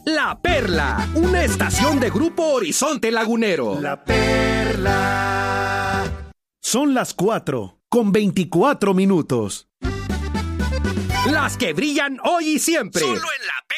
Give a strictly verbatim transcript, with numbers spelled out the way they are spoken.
La Perla, una estación de Grupo Horizonte Lagunero. La Perla. Son las cuatro, con veinticuatro minutos. Las que brillan hoy y siempre. Solo en La Perla.